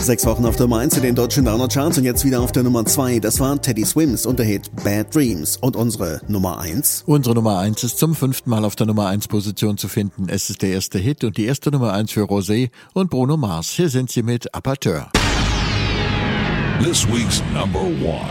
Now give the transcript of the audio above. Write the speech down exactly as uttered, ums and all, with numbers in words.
Sechs Wochen auf der Nummer eins in den deutschen Download-Charts und jetzt wieder auf der Nummer zwei. Das war Teddy Swims und der Hit Bad Dreams. Und unsere Nummer eins? Unsere Nummer eins ist zum fünften Mal auf der Nummer eins Position zu finden. Es ist der erste Hit und die erste Nummer eins für Rosé und Bruno Mars. Hier sind sie mit Aperteur. This week's number one.